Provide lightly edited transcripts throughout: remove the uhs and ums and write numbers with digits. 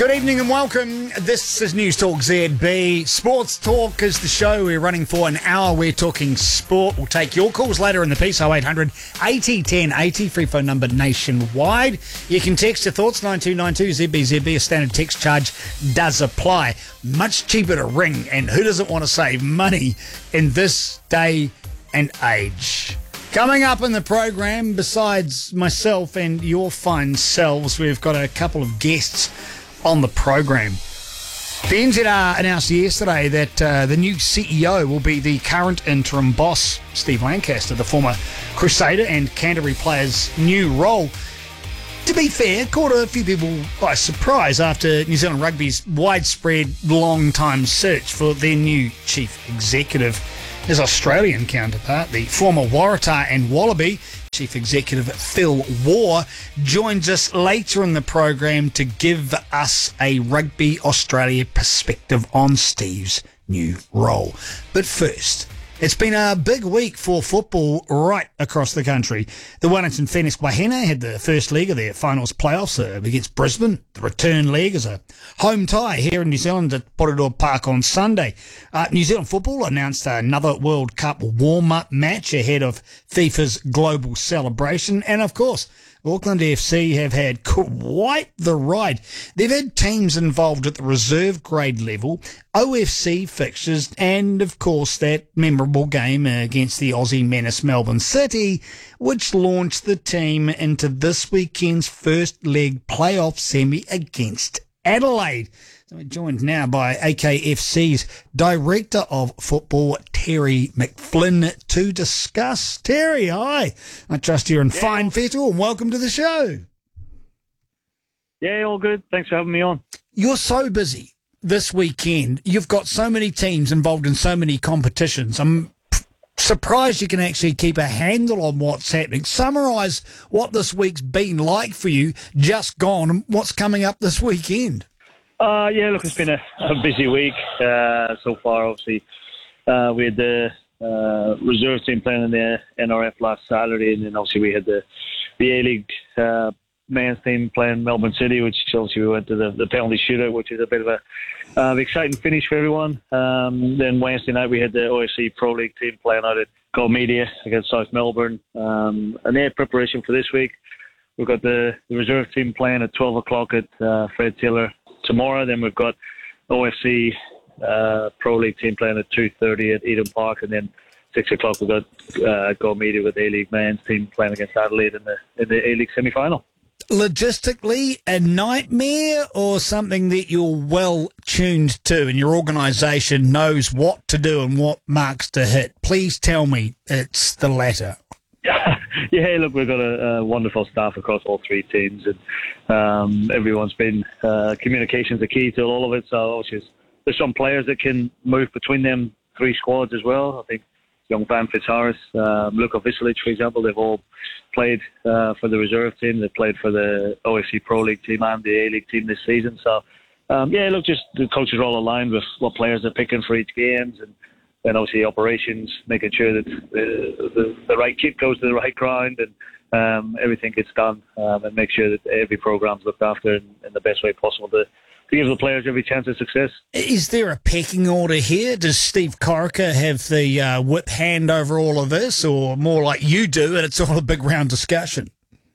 Good evening and welcome. This is News Talk ZB. Sports Talk is the show. We're running for an hour. We're talking sport. We'll take your calls later in the piece. 0800 80 10 80. Free phone number nationwide. You can text your thoughts 9292 ZBZB. A standard text charge does apply. Much cheaper to ring. And who doesn't want to save money in this day and age? Coming up in the program, besides myself and your fine selves, we've got a couple of guests on the program. The NZR announced yesterday that the new CEO will be the current interim boss, Steve Lancaster, the former Crusader and Canterbury player's new role. To be fair, caught a few people by surprise after New Zealand Rugby's widespread, long-time search for their new chief executive. His Australian counterpart, the former Waratah and Wallaby Chief Executive Phil Waugh, joins us later in the program to give us a Rugby Australia perspective on Steve's new role. But first, it's been a big week for football right across the country. The Wellington Phoenix Wahine had the first leg of their finals playoffs against Brisbane. The return leg is a home tie here in New Zealand at Porirua Park on Sunday. New Zealand Football announced another World Cup warm-up match ahead of FIFA's global celebration. And of course, Auckland FC have had quite the ride. They've had teams involved at the reserve grade level, OFC fixtures, and of course that memorable game against the Aussie menace Melbourne City, which launched the team into this weekend's first leg playoff semi against Adelaide. So we're joined now by AKFC's Director of Football, Terry McFlynn, to discuss. Terry, hi. I trust you're in fine fettle and welcome to the show. Yeah, all good. Thanks for having me on. You're so busy this weekend. You've got so many teams involved in so many competitions. I'm surprised you can actually keep a handle on what's happening. Summarise what this week's been like for you, just gone, and what's coming up this weekend. Yeah, look, it's been a busy week so far. Obviously, we had the reserve team playing in the NRF last Saturday, and then obviously we had the A-League men's team playing Melbourne City, which obviously we went to the penalty shootout, which is a bit of a exciting finish for everyone. Then Wednesday night we had the OFC Pro League team playing out at Go Media against South Melbourne, and they had preparation for this week. We've got the reserve team playing at 12 o'clock at Fred Taylor tomorrow. Then we've got OFC Pro League team playing at 2:30 at Eden Park, and then 6 o'clock we've got Go Media with the A-League men's team playing against Adelaide in the A-League semi-final. Logistically, a nightmare or something that you're well tuned to and your organisation knows what to do and what marks to hit? Please tell me it's the latter. Yeah, look, we've got a wonderful staff across all three teams, and everyone's been communication's the key to all of it. So obviously there's some players that can move between them three squads as well. I think young Van Fitzharris, Luka Viselic, for example, they've all played for the reserve team. They've played for the OFC Pro League team and the A-League team this season. So yeah, look, just the coaches are all aligned with what players they're picking for each games, and obviously operations, making sure that the right kit goes to the right ground, and everything gets done, and make sure that every program's looked after in the best way possible to give the players every chance of success. Is there a pecking order here? Does Steve Corica have the whip hand over all of this, or more like you do and it's all a big round discussion?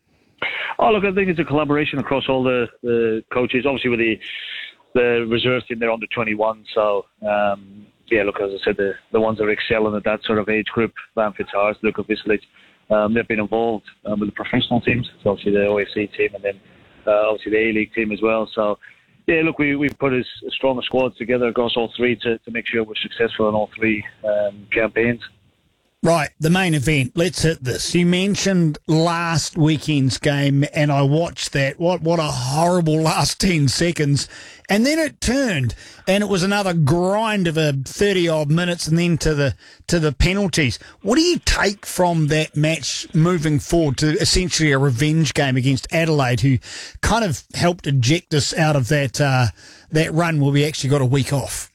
Oh, look, I think it's a collaboration across all the coaches. Obviously with the reserve team, they're under 21, so yeah, look, as I said, the ones that are excelling at that sort of age group, Van Fitzharris, Luka Viselic, they've been involved with the professional teams, so obviously the OFC team, and then obviously the A-League team as well. So, yeah, look, we've put as strong a squad together across all three to make sure we're successful in all three campaigns. Right, the main event. Let's hit this. You mentioned last weekend's game, and I watched that. What a horrible last 10 seconds. And then it turned, and it was another grind of a 30-odd minutes, and then to the penalties. What do you take from that match moving forward to essentially a revenge game against Adelaide, who kind of helped eject us out of that run where we actually got a week off?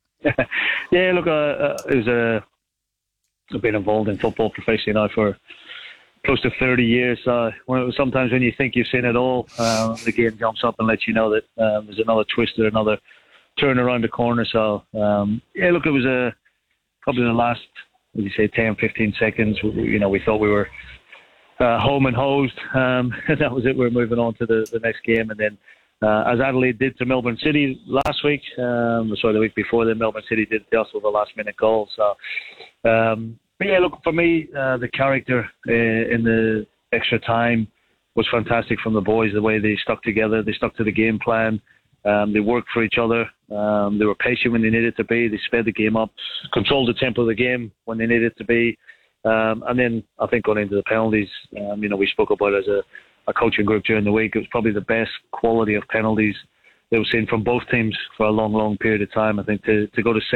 Yeah, look, it was I've been involved in football professionally now for close to 30 years. Sometimes when you think you've seen it all, the game jumps up and lets you know that there's another twist or another turn around the corner. So, yeah, look, it was probably the last, as you say, 10, 15 seconds. We thought we were home and hosed. And that was it. We're moving on to the next game. And then, as Adelaide did to Melbourne City last week, the week before, then Melbourne City did to us with a last-minute goal. So, but yeah, look, for me, the character in the extra time was fantastic from the boys, the way they stuck together. They stuck to the game plan. They worked for each other. They were patient when they needed to be. They sped the game up, controlled the tempo of the game when they needed to be. And then I think going into the penalties, we spoke about it as a coaching group during the week. It was probably the best quality of penalties that we've seen from both teams for a long, long period of time. I think to go to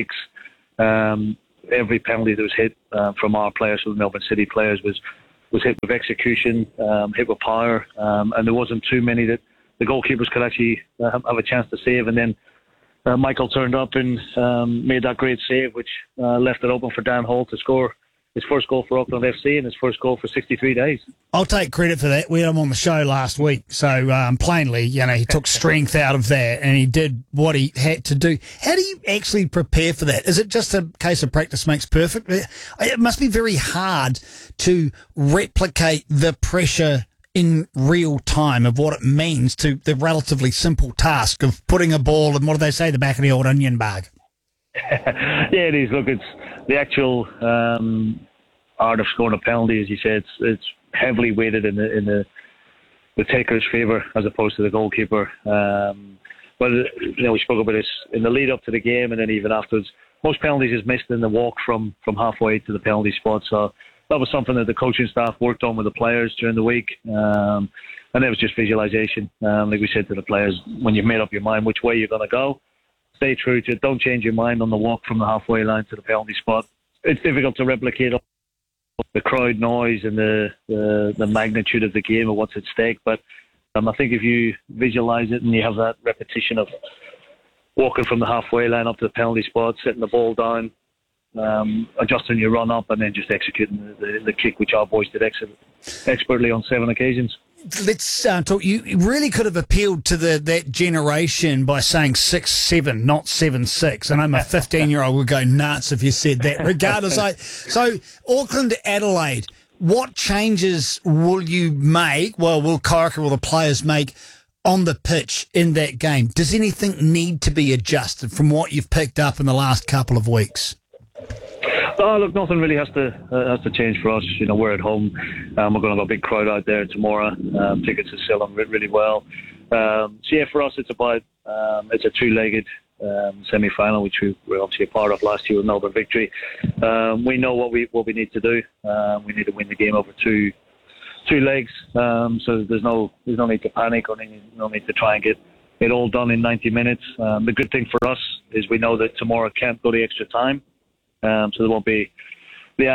7-6, every penalty that was hit from our players, from the Melbourne City players, was hit with execution, hit with power, and there wasn't too many that the goalkeepers could actually have a chance to save. And then Michael turned up and made that great save, which left it open for Dan Hall to score his first goal for Auckland FC and his first goal for 63 days. I'll take credit for that. We had him on the show last week. So plainly, he took strength out of that and he did what he had to do. How do you actually prepare for that? Is it just a case of practice makes perfect? It must be very hard to replicate the pressure in real time of what it means to the relatively simple task of putting a ball in, what do they say, the back of the old onion bag. Yeah, it is. Look, it's the actual art of scoring a penalty, as you said. It's heavily weighted in the taker's favour as opposed to the goalkeeper. But we spoke about this in the lead up to the game, and then even afterwards. Most penalties is missed in the walk from halfway to the penalty spot. So that was something that the coaching staff worked on with the players during the week, and it was just visualisation. Like we said to the players, when you've made up your mind which way you're going to go, stay true to it. Don't change your mind on the walk from the halfway line to the penalty spot. It's difficult to replicate the crowd noise and the magnitude of the game and what's at stake. But I think if you visualise it and you have that repetition of walking from the halfway line up to the penalty spot, setting the ball down, adjusting your run up, and then just executing the kick, which our boys did expertly on 7 occasions. Let's talk. You really could have appealed to that generation by saying 6-7, not 7-6. I know my 15-year-old would go nuts if you said that. Regardless, so Auckland Adelaide, what changes will you make? Well, will Kairoka or the players make on the pitch in that game? Does anything need to be adjusted from what you've picked up in the last couple of weeks? Oh, look, nothing really has to change for us. We're at home. We're going to have a big crowd out there tomorrow. Tickets are selling really well. So yeah, for us, it's about it's a 2-legged semi-final, which we were obviously a part of last year with Melbourne Victory. We know what we need to do. We need to win the game over two legs. So there's no need to panic or no need to try and get it all done in 90 minutes. The good thing for us is we know that tomorrow can't go the extra time. So there won't be the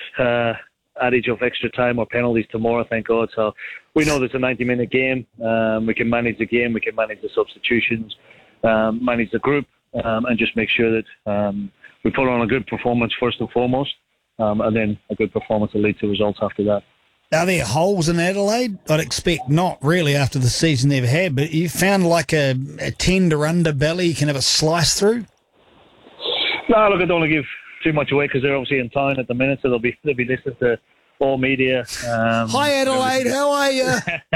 adage of extra time or penalties tomorrow, thank God. So we know there's a 90-minute game. We can manage the game. We can manage the substitutions, manage the group, and just make sure that we put on a good performance first and foremost, and then a good performance will lead to results after that. Are there holes in Adelaide? I'd expect not really after the season they've had, but you found like a tender underbelly you can have a slice through? No, look, I don't want to give too much away because they're obviously in town at the minute, so they'll be listening to all media. Hi Adelaide, how are you?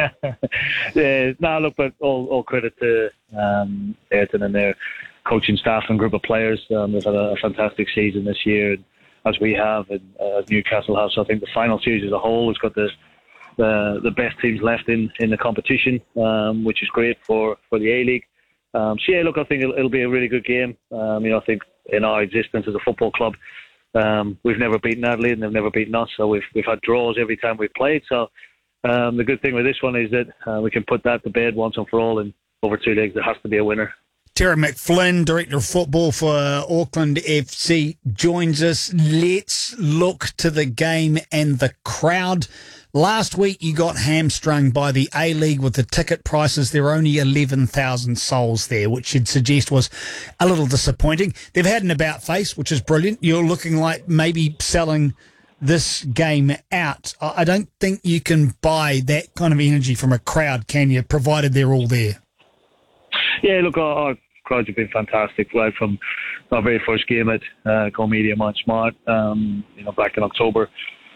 Yeah, no, look, but all credit to Ayrton and their coaching staff and group of players. They've had a fantastic season this year, as we have, and Newcastle have. So I think the final series as a whole has got the best teams left in the competition, which is great for the A-League. So yeah, look, I think it'll be a really good game. I think in our existence as a football club, we've never beaten Adelaide and they've never beaten us. So we've had draws every time we've played. So the good thing with this one is that we can put that to bed once and for all. And over 2 legs, there has to be a winner. Terry McFlynn, Director of Football for Auckland FC, joins us. Let's look to the game and the crowd. Last week you got hamstrung by the A-League with the ticket prices. There were only 11,000 souls there, which you'd suggest was a little disappointing. They've had an about face, which is brilliant. You're looking like maybe selling this game out. I don't think you can buy that kind of energy from a crowd, can you, provided they're all there? Yeah, look, our crowds have been fantastic right from our very first game at Comedia Mount Smart, back in October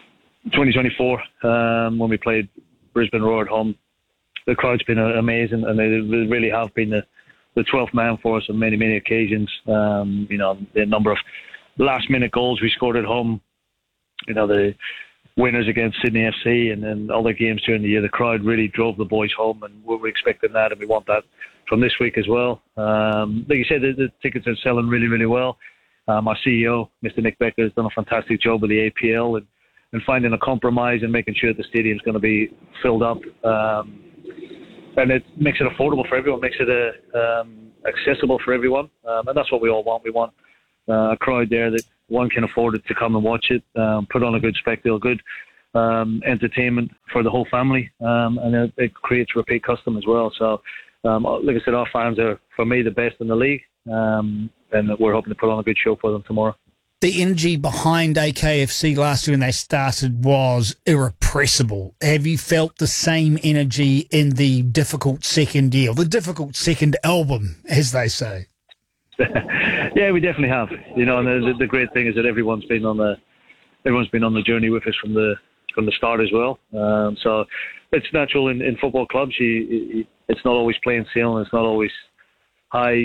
2024, when we played Brisbane Roar at home. The crowd's been amazing, and they really have been the 12th man for us on many, many occasions. The number of last-minute goals we scored at home, the winners against Sydney FC and then other games during the year, the crowd really drove the boys home, and we're expecting that, and we want that from this week as well. Like you said, the tickets are selling really, really well. Our CEO, Mr. Nick Becker, has done a fantastic job with the APL and finding a compromise and making sure the stadium's going to be filled up. And it makes it affordable for everyone, makes it accessible for everyone. And that's what we all want. We want a crowd there that one can afford it to come and watch it, put on a good spectacle, good entertainment for the whole family, and it creates repeat custom as well. So, like I said, our fans are, for me, the best in the league, and we're hoping to put on a good show for them tomorrow. The energy behind AKFC last year when they started was irrepressible. Have you felt the same energy in the difficult second year, the difficult second album, as they say? Yeah, we definitely have. And the great thing is that everyone's been on the journey with us from the start as well. So it's natural in football clubs. It's not always plain sailing. It's not always highs.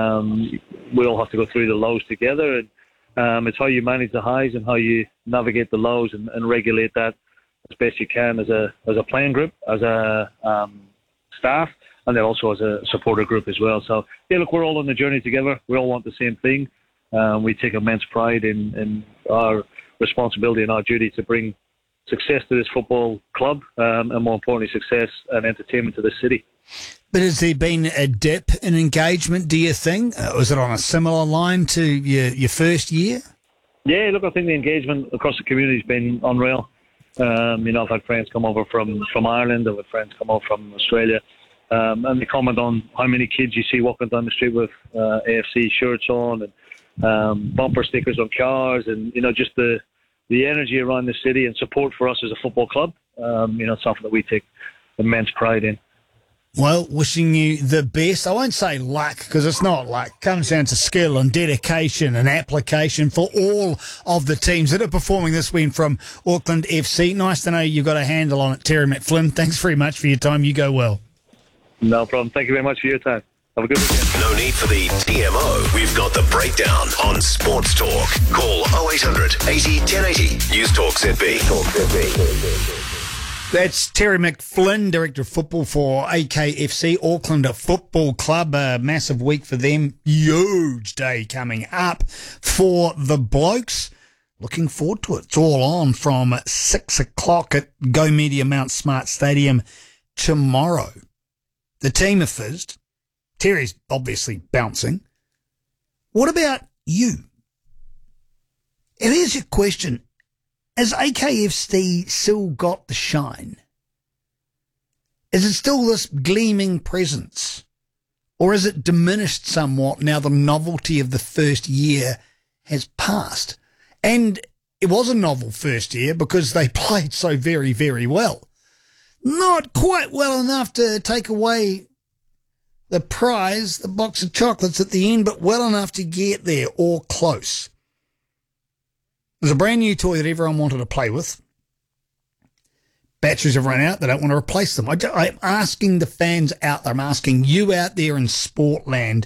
We all have to go through the lows together, and it's how you manage the highs and how you navigate the lows and regulate that as best you can as a playing group, as a staff, and then also as a supporter group as well. So, yeah, look, we're all on the journey together. We all want the same thing. We take immense pride in our responsibility and our duty to bring success to this football club, and more importantly, success and entertainment to the city. But has there been a dip in engagement, do you think? Was it on a similar line to your first year? Yeah, look, I think the engagement across the community has been unreal. I've had friends come over from Ireland, I've had friends come over from Australia, and they comment on how many kids you see walking down the street with AFC shirts on and bumper stickers on cars, and, just the energy around the city and support for us as a football club. Something that we take immense pride in. Well, wishing you the best. I won't say luck, because it's not luck. It comes down to skill and dedication and application for all of the teams that are performing this win from Auckland FC. Nice to know you've got a handle on it, Terry McFlynn. Thanks very much for your time. You go well. No problem. Thank you very much for your time. Have a good weekend. No need for the TMO. We've got the breakdown on Sports Talk. Call 0800 80 1080. News Talk ZB. That's Terry McFlynn, Director of Football for AKFC, Auckland Football Club. A massive week for them. Huge day coming up for the Blokes. Looking forward to it. It's all on from 6 o'clock at Go Media Mount Smart Stadium tomorrow. The team are fizzed. Terry's obviously bouncing. What about you? And here's your question. Has AKFC still got the shine? Is it still this gleaming presence? Or is it diminished somewhat now the novelty of the first year has passed? And it was a novel first year because they played so very, very well. Not quite well enough to take away the prize, the box of chocolates at the end, but well enough to get there or close. There's a brand new toy that everyone wanted to play with. Batteries have run out. They don't want to replace them. I'm asking the fans out there, I'm asking you out there in Sportland,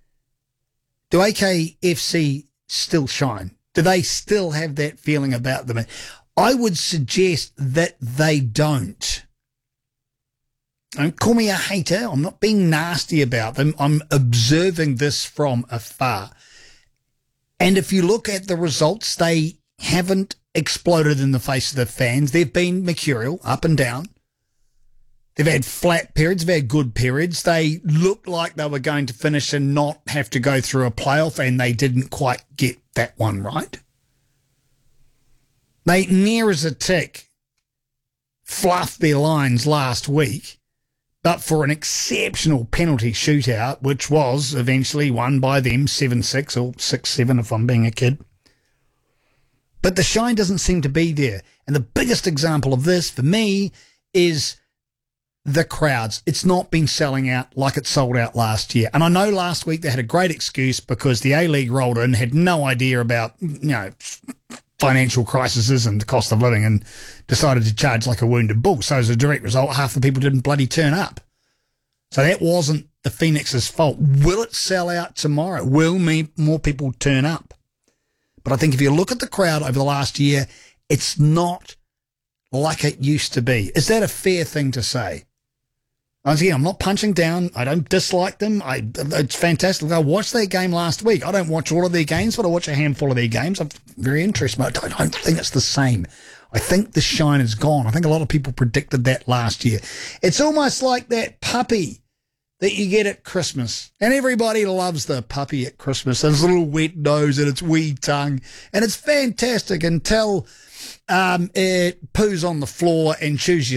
do AKFC still shine? Do they still have that feeling about them? I would suggest that they don't. Don't call me a hater. I'm not being nasty about them. I'm observing this from afar. And if you look at the results, they haven't exploded in the face of the fans. They've been mercurial, up and down. They've had flat periods, they've had good periods. They looked like they were going to finish and not have to go through a playoff, and they didn't quite get that one right. They, near as a tick, fluffed their lines last week, but for an exceptional penalty shootout, which was eventually won by them 7-6 or 6-7 if I'm being a kid. But the shine doesn't seem to be there. And the biggest example of this for me is the crowds. It's not been selling out like it sold out last year. And I know last week they had a great excuse because the A-League rolled in, had no idea about, financial crises and the cost of living, and decided to charge like a wounded bull. So as a direct result, half the people didn't bloody turn up. So that wasn't the Phoenix's fault. Will it sell out tomorrow? Will more people turn up? But I think if you look at the crowd over the last year, it's not like it used to be. Is that a fair thing to say? Once again, I'm not punching down. I don't dislike them. It's fantastic. I watched their game last week. I don't watch all of their games, but I watch a handful of their games. I'm very interested, but I don't think it's the same. I think the shine is gone. I think a lot of people predicted that last year. It's almost like that puppy that you get at Christmas. And everybody loves the puppy at Christmas. Its little wet nose and its wee tongue. And it's fantastic until it poos on the floor and chews your